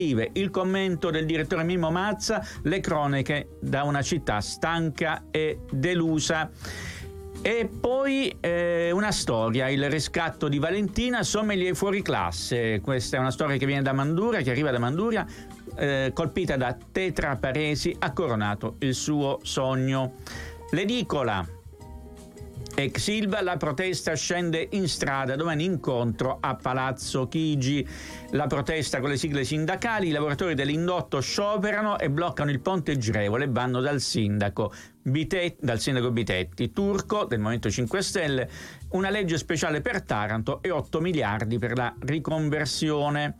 Il commento del direttore Mimmo Mazza, le cronache da una città stanca e delusa. E poi una storia, il riscatto di Valentina, sommelier fuori classe. Questa è una storia che viene da Manduria, che arriva da Manduria, colpita da tetra paresi, ha coronato il suo sogno. L'edicola. Ex Ilva, la protesta scende in strada, domani incontro a Palazzo Chigi. La protesta con le sigle sindacali, i lavoratori dell'indotto scioperano e bloccano il ponte girevole, vanno dal sindaco Bitetti. Turco del Movimento 5 Stelle, una legge speciale per Taranto e 8 miliardi per la riconversione.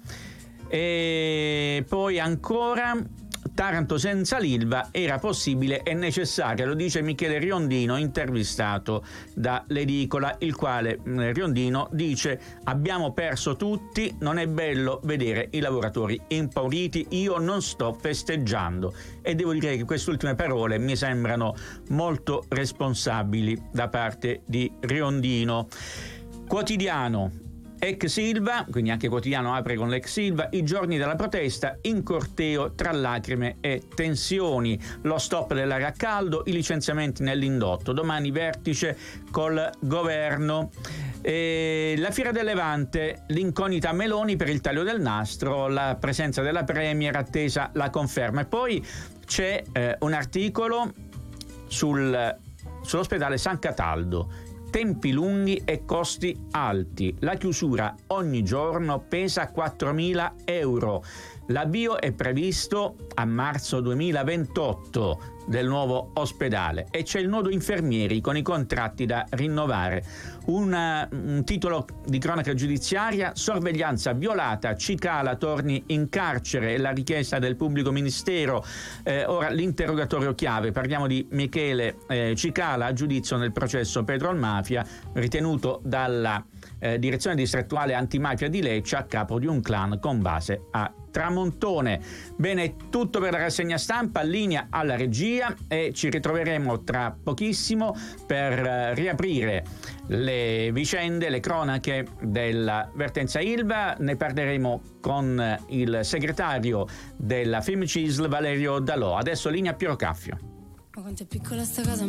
E poi ancora Taranto senza l'Ilva era possibile e necessaria, lo dice Michele Riondino, intervistato da L'Edicola, il quale Riondino dice: abbiamo perso tutti, non è bello vedere i lavoratori impauriti, io non sto festeggiando. E devo dire che queste ultime parole mi sembrano molto responsabili da parte di Riondino. Quotidiano. Ex Ilva, quindi anche Quotidiano apre con l'ex Ilva, i giorni della protesta in corteo tra lacrime e tensioni, lo stop dell'aria a caldo, i licenziamenti nell'indotto, domani vertice col governo. La Fiera del Levante, l'incognita Meloni per il taglio del nastro, la presenza della Premier, attesa la conferma. E poi c'è un articolo sull'ospedale San Cataldo. Tempi lunghi e costi alti. La chiusura ogni giorno pesa 4.000 euro. L'avvio è previsto a marzo 2028 del nuovo ospedale e c'è il nodo infermieri con i contratti da rinnovare. Un titolo di cronaca giudiziaria: sorveglianza violata, Cicala torni in carcere, la richiesta del pubblico ministero. Ora l'interrogatorio chiave, parliamo di Michele Cicala a giudizio nel processo Petrolmafia, ritenuto dalla direzione distrettuale antimafia di Lecce a capo di un clan con base a Tramontone. Bene, tutto per la rassegna stampa, linea alla regia e ci ritroveremo tra pochissimo per riaprire le vicende, le cronache della vertenza Ilva. Ne parleremo con il segretario della Film CISL Valerio Dalò. Adesso linea Piero Caffio. Ma quanto è piccola sta casa.